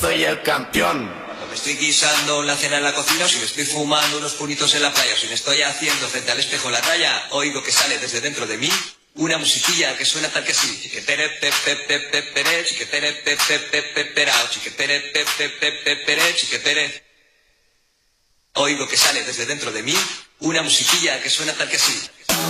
Soy el campeón. Cuando me estoy guisando la cena en la cocina, o si me estoy fumando unos puritos en la playa, o si me estoy haciendo frente al espejo la talla, oigo que sale desde dentro de mí una musiquilla que suena tal que así. Chiquetere pe pe pe pe pere, chiquetere pe pe pe pe perao, chiquetere pe pe pe pe pere, chiquetere. Oigo que sale desde dentro de mí una musiquilla que suena tal que así.